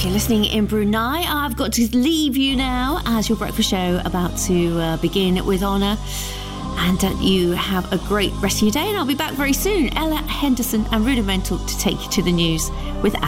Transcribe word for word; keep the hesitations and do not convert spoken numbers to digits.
you're listening in Brunei. I've got to leave you now as your breakfast show about to uh, begin with Honor. And uh, you have a great rest of your day, and I'll be back very soon. Ella Henderson and Rudimental to take you to the news with